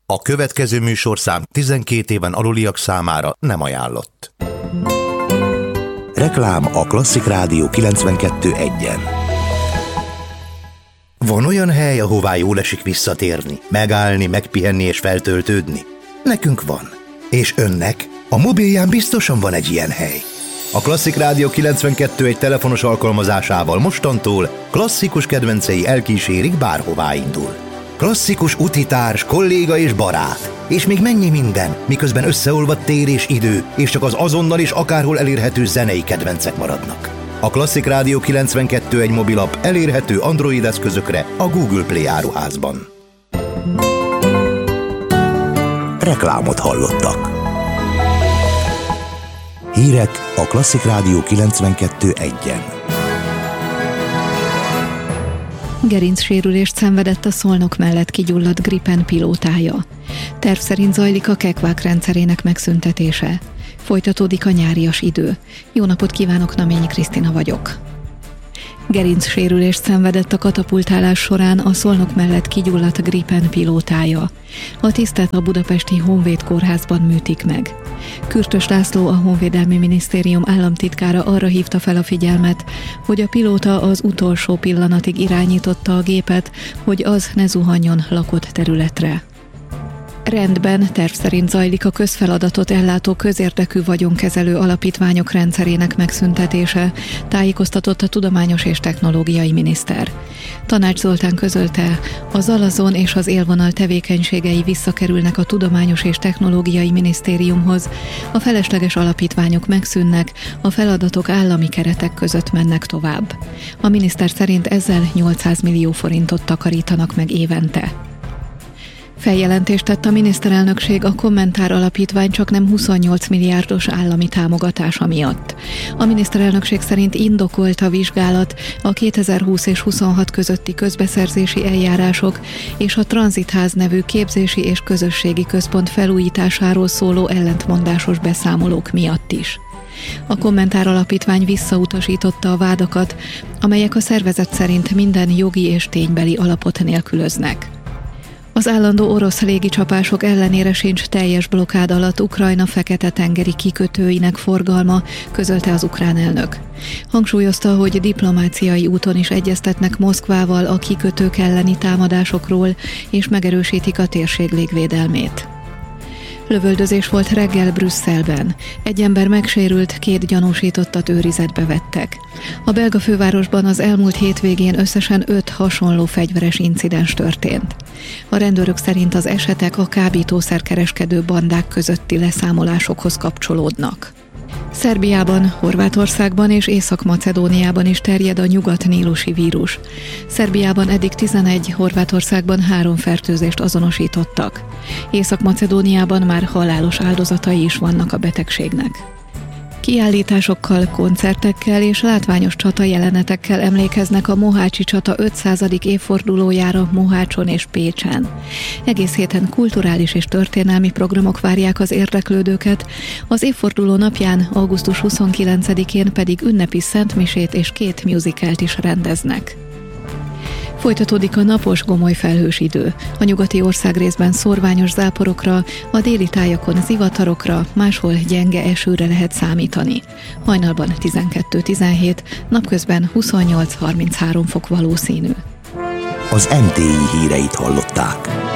A következő műsorszám 12 éven aluliak számára nem ajánlott. Reklám a Klasszik Rádió 92.1-en. Van olyan hely, ahová jól esik visszatérni, megállni, megpihenni és feltöltődni? Nekünk van. És önnek? A mobilján biztosan van egy ilyen hely. A Klasszik Rádió 92.1 telefonos alkalmazásával mostantól klasszikus kedvencei elkísérik, bárhová indul. Klasszikus utitárs, kolléga és barát. És még mennyi minden, miközben összeolvadt tér és idő, és csak az azonnal és akárhol elérhető zenei kedvencek maradnak. A Klasszik Rádió 92.1 mobilap elérhető Android eszközökre a Google Play áruházban. Reklámot hallottak. Hírek a Klasszik Rádió 92.1-en. Gerincsérülést szenvedett a Szolnok mellett kigyulladt Gripen pilótája. Terv szerint zajlik a kekvák rendszerének megszüntetése. Folytatódik a nyárias idő. Jó napot kívánok, Naményi Krisztina vagyok. Gerincsérülést szenvedett a katapultálás során a Szolnok mellett kigyulladt Gripen pilótája. A tisztet a budapesti Honvéd kórházban műtik meg. Kürtös László, a Honvédelmi Minisztérium államtitkára arra hívta fel a figyelmet, hogy a pilóta az utolsó pillanatig irányította a gépet, hogy az ne zuhanjon lakott területre. Rendben, terv szerint zajlik a közfeladatot ellátó közérdekű vagyonkezelő alapítványok rendszerének megszüntetése, tájékoztatott a Tudományos és Technológiai Miniszter. Tanács Zoltán közölte, a Zalazon és az élvonal tevékenységei visszakerülnek a Tudományos és Technológiai Minisztériumhoz, a felesleges alapítványok megszűnnek, a feladatok állami keretek között mennek tovább. A miniszter szerint ezzel 800 millió forintot takarítanak meg évente. Feljelentést tett a miniszterelnökség a Kommentár Alapítvány csaknem 28 milliárdos állami támogatása miatt. A miniszterelnökség szerint indokolt a vizsgálat a 2020 és 26 közötti közbeszerzési eljárások és a Tranzitház nevű képzési és közösségi központ felújításáról szóló ellentmondásos beszámolók miatt is. A Kommentár Alapítvány visszautasította a vádakat, amelyek a szervezet szerint minden jogi és ténybeli alapot nélkülöznek. Az állandó orosz légicsapások ellenére sincs teljes blokkád alatt Ukrajna Fekete-tengeri kikötőinek forgalma, közölte az ukrán elnök. Hangsúlyozta, hogy diplomáciai úton is egyeztetnek Moszkvával a kikötők elleni támadásokról, és megerősítik a térség légvédelmét. Lövöldözés volt reggel Brüsszelben. Egy ember megsérült, 2 gyanúsítottat őrizetbe vettek. A belga fővárosban az elmúlt hétvégén összesen 5 hasonló fegyveres incidens történt. A rendőrök szerint az esetek a kábítószerkereskedő bandák közötti leszámolásokhoz kapcsolódnak. Szerbiában, Horvátországban és Észak-Macedóniában is terjed a nyugat-nílusi vírus. Szerbiában eddig 11, Horvátországban 3 fertőzést azonosítottak. Észak-Macedóniában már halálos áldozatai is vannak a betegségnek. Kiállításokkal, koncertekkel és látványos csatajelenetekkel emlékeznek a Mohácsi csata 500. évfordulójára Mohácson és Pécsen. Egész héten kulturális és történelmi programok várják az érdeklődőket, az évforduló napján, augusztus 29-én pedig ünnepi szentmisét és 2 musicalt is rendeznek. Folytatódik a napos, gomoly felhős idő. A nyugati országrészben szórványos záporokra, a déli tájakon zivatarokra, máshol gyenge esőre lehet számítani. Hajnalban 12-17, napközben 28-33 fok valószínű. Az NTI híreit hallották.